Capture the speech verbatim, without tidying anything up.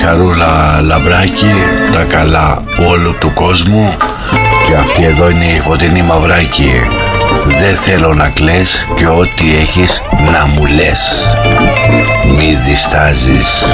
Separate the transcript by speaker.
Speaker 1: Χαρούλα Λαμπράκη, τα καλά όλου του κόσμου. Και αυτή εδώ είναι η Φωτεινή Μαυράκη. Δεν θέλω να κλαις και ό,τι έχεις να μου λες. Μη διστάζεις.